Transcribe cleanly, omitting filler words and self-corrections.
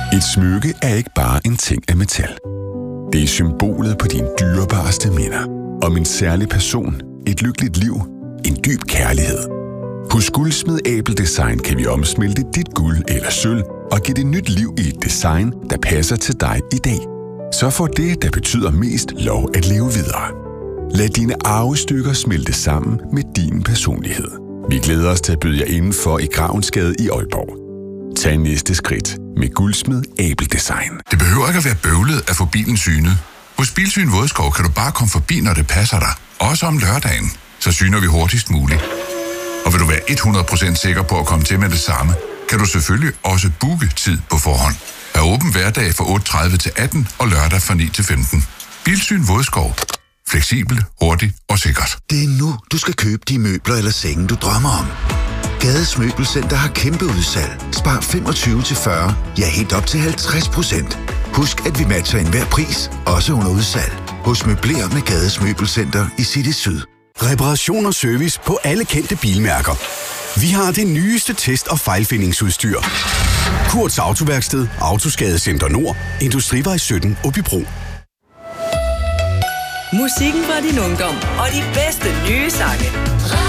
Et smykke er ikke bare en ting af metal. Det er symbolet på dine dyrebareste minder. Om en særlig person, et lykkeligt liv, en dyb kærlighed. Hos Guldsmed Abel Design kan vi omsmelte dit guld eller sølv og give det nyt liv i et design, der passer til dig i dag. Så får det, der betyder mest, lov at leve videre. Lad dine arvestykker smelte sammen med din personlighed. Vi glæder os til at byde jer indenfor i Gravensgade i Aalborg. Tag næste skridt med Guldsmed Abel Design. Det behøver ikke at være bøvlet at få bilen synet. Hos Bilsyn Vodskov kan du bare komme forbi, når det passer dig. Også om lørdagen. Så syner vi hurtigst muligt. Og vil du være 100% sikker på at komme til med det samme, kan du selvfølgelig også booke tid på forhånd. Er åben hverdag fra 8:30 til 18 og lørdag fra 9 til 15. Bilsyn Vodskov. Fleksibel, hurtigt og sikkert. Det er nu, du skal købe de møbler eller senge, du drømmer om. Gades Møbelcenter har kæmpe udsalg. Spar 25-40, ja helt op til 50%. Husk, at vi matcher enhver pris, også under udsalg. Hos Møbler med Gades Møbelcenter i City Syd. Reparation og service på alle kendte bilmærker. Vi har det nyeste test- og fejlfindingsudstyr. Kurts Autoværksted, Autoskadecenter Nord, Industrivej 17, Åbybro. Musikken fra din ungdom og de bedste nye sange.